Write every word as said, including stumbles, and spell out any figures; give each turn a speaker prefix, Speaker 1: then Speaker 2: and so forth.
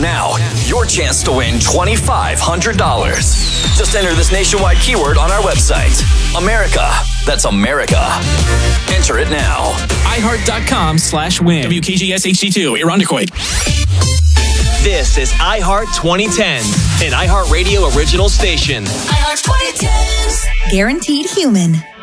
Speaker 1: Now, your chance to win twenty-five hundred dollars. Just enter this nationwide keyword on our website. America. That's America. Enter it now.
Speaker 2: iHeart.com slash win. W K G S H D two, Irondequoit.
Speaker 3: This is iHeart twenty ten, an iHeartRadio original station.
Speaker 4: iHeart twenty ten. Guaranteed human.